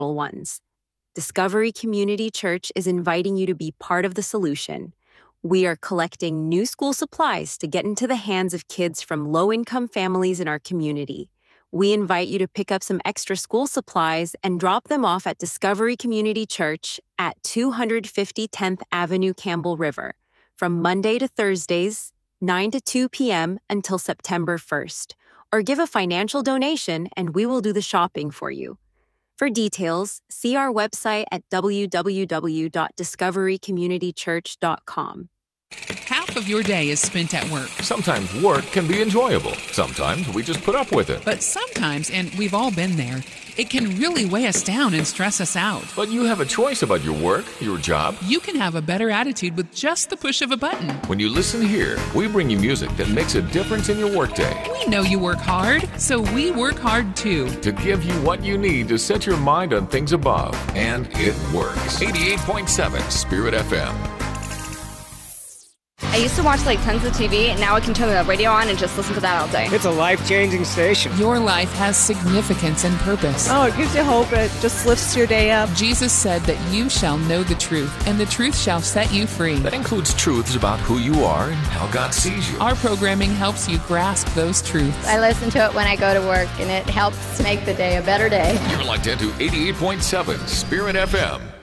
ones. Discovery Community Church is inviting you to be part of the solution. We are collecting new school supplies to get into the hands of kids from low-income families in our community. We invite you to pick up some extra school supplies and drop them off at Discovery Community Church at 250 10th Avenue, Campbell River, from Monday to Thursdays, 9 to 2 p.m. until September 1st. Or give a financial donation and we will do the shopping for you. For details, see our website at www.discoverycommunitychurch.com. Half of your day is spent at work. Sometimes work can be enjoyable. Sometimes we just put up with it. But sometimes, and we've all been there, it can really weigh us down and stress us out. But you have a choice about your work, your job. You can have a better attitude with just the push of a button. When you listen here, we bring you music that makes a difference in your workday. We know you work hard, so we work hard too. To give you what you need to set your mind on things above. And it works. 88.7 Spirit FM. I used to watch tons of TV, and now I can turn the radio on and just listen to that all day. It's a life-changing station. Your life has significance and purpose. Oh, it gives you hope. It just lifts your day up. Jesus said that you shall know the truth, and the truth shall set you free. That includes truths about who you are and how God sees you. Our programming helps you grasp those truths. I listen to it when I go to work, and it helps make the day a better day. You're locked into 88.7 Spirit FM.